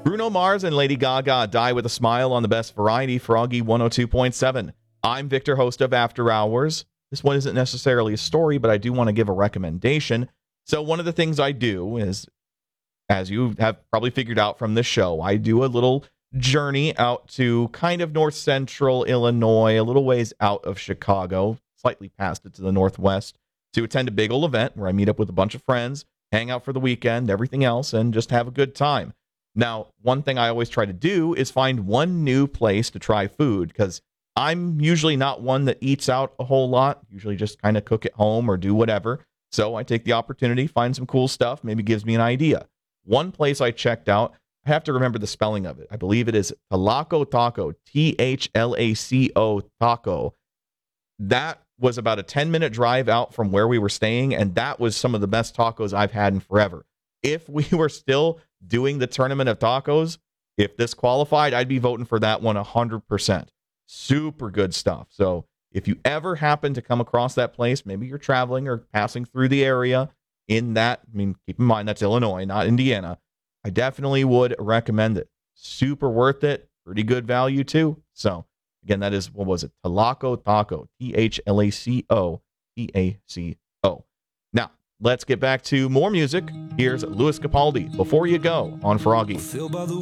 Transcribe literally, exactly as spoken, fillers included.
Bruno Mars and Lady Gaga die with a smile on the best variety, Froggy one oh two point seven. I'm Victor, host of After Hours. This one isn't necessarily a story, but I do want to give a recommendation. So one of the things I do is, as you have probably figured out from this show, I do a little journey out to kind of north central Illinois, a little ways out of Chicago, slightly past it to the northwest, to attend a big old event where I meet up with a bunch of friends, hang out for the weekend, everything else, and just have a good time. Now, one thing I always try to do is find one new place to try food, because I'm usually not one that eats out a whole lot, usually just kind of cook at home or do whatever. So I take the opportunity, find some cool stuff, maybe gives me an idea. One place I checked out, I have to remember the spelling of it. I believe it is Tlaco Taco, T H L A C O Taco. That was about a ten-minute drive out from where we were staying, and that was some of the best tacos I've had in forever. If we were still doing the tournament of tacos, if this qualified, I'd be voting for that one one hundred percent. Super good stuff. So if you ever happen to come across that place, maybe you're traveling or passing through the area in that, I mean, keep in mind that's Illinois, not Indiana, I definitely would recommend it. Super worth it. Pretty good value too. So again, that is, what was it? Tlaco Taco, T H L A C O T A C O. Now, let's get back to more music. Here's Louis Capaldi, Before You Go, on Froggy.